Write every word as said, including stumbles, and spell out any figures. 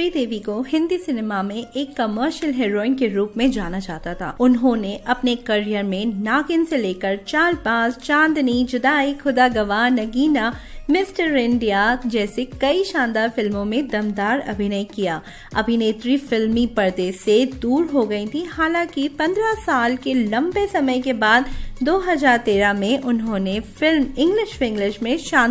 श्रीदेवी को हिंदी सिनेमा में एक कमर्शियल हीरोइन के रूप में जाना जाता था। उन्होंने अपने करियर में नागिन से लेकर चालबाज, चांदनी, जुदाई, खुदा गवाह, नगीना, मिस्टर इंडिया जैसे कई शानदार फिल्मों में दमदार अभिनय किया। अभिनेत्री फिल्मी पर्दे से दूर हो गई थी। हालांकि पंद्रह साल के लंबे समय के बाद दो हज़ार तेरह में उन्होंने फिल्म इंग्लिश विंग्लिश में शानदार